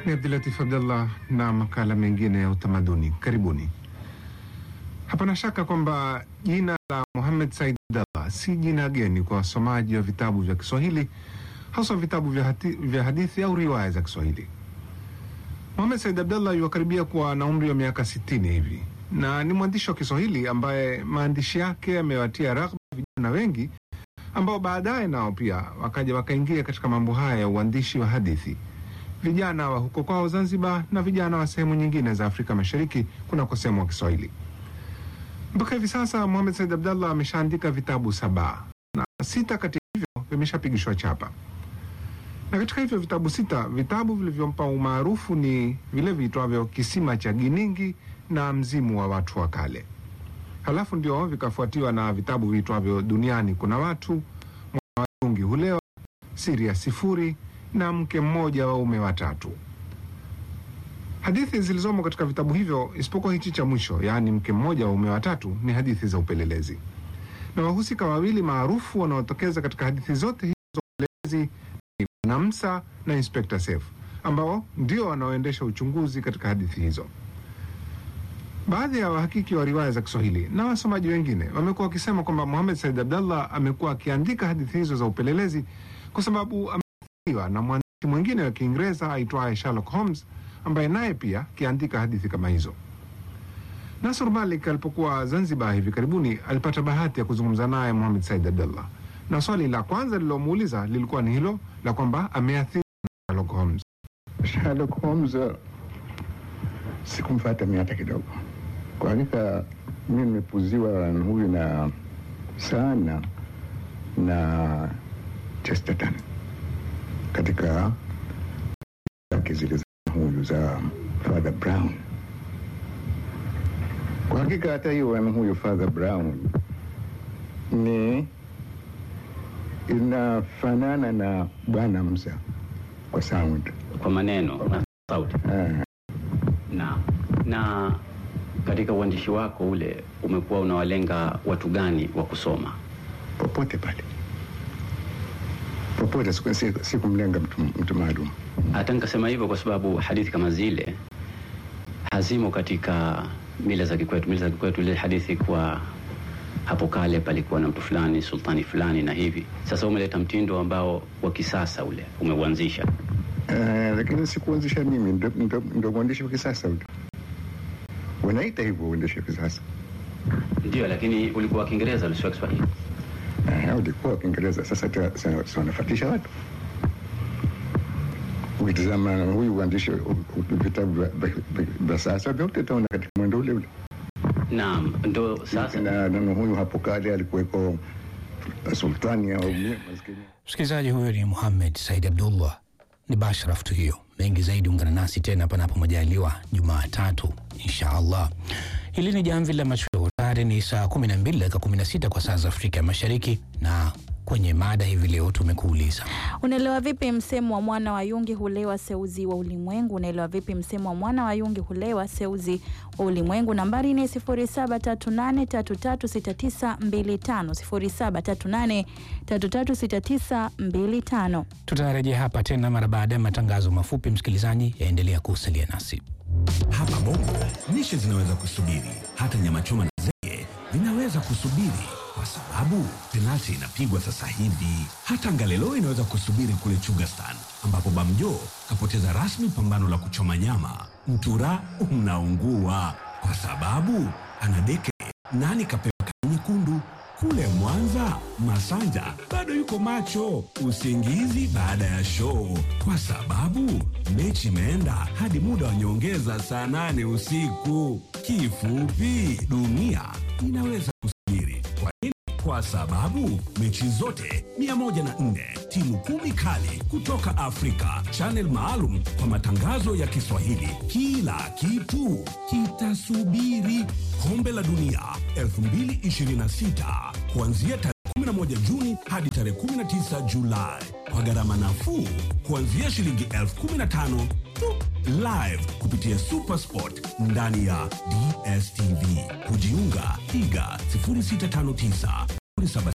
Ni Abdulatif Abdallah na makala mengine ya utamaduni. Karibuni. Hapana shaka kwamba jina la Mohamed Said Abdallah si jina geni kwa wasomaji wa vitabu vya Kiswahili, hasa vitabu vya hadithi au riwaya za Kiswahili. Mohamed Said Abdallah yukaribia kuwa na umri wa miaka 60 hivi, na ni mwandishi wa Kiswahili ambaye maandishi yake yamewatia raghba vijana wengi ambao baadaye nao pia wakaingia katika mambo haya ya uandishi wa hadithi. Vijana wa huko kwao Zanzibar na vijana wa sehemu nyingine za Afrika Mashariki kunakosemwa Kiswahili. Mpaka hivi sasa Mohamed Said Abdallah ameshaandika vitabu 7 na 6 kati hivyo vimeshapigishwa chapa. Na katika hivyo vitabu 6, vitabu vilivyompa umaarufu ni vile viitwavyo Kisima cha Giningi na Mzimu wa Watu wa Kale. Halafu ndio vikafuatiwa na vitabu viitwavyo Duniani Kuna Watu, Mwana wa Yungi Hulewa, Siri ya Sifuri na Mke Mmoja Waume Watatu. Hadithi zilizomo katika vitabu hivyo, isipokuwa hichi cha mwisho, yaani Mke Mmoja Waume Watatu, ni hadithi za upelelezi. Na wahusika wawili maarufu wanaotokeza katika hadithi zote hizo za upelelezi ni Namsa na Inspector Seif, ambao ndio wanaoendesha uchunguzi katika hadithi hizo. Baadhi ya wahakiki wa riwaya za Kiswahili na wasomaji wengine wamekuwa wakisema kwamba Mohamed Said Abdallah amekuwa akiandika hadithi hizo za upelelezi kwa sababu ameathiriwa na mwandishi mwingine wa Kiingereza aitwaye Sherlock Holmes, ambaye naye pia akiandika hadithi kama hizo. Nasr Malik alipokuwa Zanzibar hivi karibuni alipata bahati ya kuzungumza naye Mohamed Said Abdallah, na swali la kwanza lilomuuliza lilikuwa ni hilo la kwamba ameathiriwa na Sherlock Holmes. Sherlock Holmes sikumfuata hata kidogo. Kwa hakika mimi nimepuziwa huyu na sana na Chesterton katika zile huyu za Father Brown. Kwa hakika hata hiyo huyu Father Brown ni inafanana na Bwana Msa kwa sound, kwa maneno na sauti. Na katika uandishi wako ule umekuwa unawalenga watu gani wa kusoma? Popote pale. Popote, sikumlenga mtu maalum. Hata nikasema hivyo kwa sababu hadithi kama zile hazimo katika mila za kikwetu. Mila za kikwetu ile hadithi kwa hapo kale palikuwa na mtu fulani, sultani fulani na hivi. Sasa umeleta mtindo ambao wa kisasa ule umeuanzisha. Lakini sikuanzisha mimi, ndio mwandishi wa kisasa ule. Wanaita hivyo mwandishi wa kisasa. Ndio, lakini ulikuwa wa Kiingereza, ulikuwa Kiswahili. Ulikuwa wa Kiingereza. Sasa wanafatisha watu. Ukitazama huyu mwandishi vitabu vya sasa vyote utaona katika mwendo ule ule. Naam, ndio sasa. Na huyu hapo kale alikuweko sultani au maskini. Msikilizaji, huyo ni Mohamed Said Abdallah. Ni basharaf tu hiyo. Mengi zaidi ungana nasi tena panapo majaliwa Jumatatu inshallah. Hili ni jamvi la mashua. Tayari ni saa 12:16 kwa saa za Afrika Mashariki, na kwenye mada hivi leo tumekuuliza, unaelewa vipi msemo wa mwana wa Yungi Hulewa Seuzi wa Ulimwengu? Unaelewa vipi msemo wa mwana wa Yungi Hulewa Seuzi wa Ulimwengu? Nambari ni 0738336925, 0738336925. Tutarejea hapa tena mara baada ya matangazo mafupi. Msikilizaji, yaendelea kusalia nasi. Hapa Bongo, lishe zinaweza kusubiri, hata nyama choma na zege vinaweza kusubiri, kwa sababu penalti inapigwa sasa hivi. Hata Ngalelo inaweza kusubiri kule Chugastan, ambapo Bamjo kapoteza rasmi pambano la kuchoma nyama. Mtura unaungua kwa sababu anadeke nani kapewa nyekundu. Kule Mwanza, Masanja bado yuko macho usingizi baada ya show, kwa sababu mechi imeenda hadi muda wa nyongeza saa 8 usiku. Kifupi, dunia inaweza kusubiri. Kwa nini? Kwa sababu mechi zote 104, timu 10 kali kutoka Afrika, channel maalum kwa matangazo ya Kiswahili. Kila kitu kitasubiri. Kombe la Dunia 2026 kuanzia tarehe 11 Juni hadi tarehe 19 Julai kwa gharama nafuu kuanzia shilingi 15,000 tu, live kupitia SuperSport ndani ya DSTV. Kujiunga piga 0659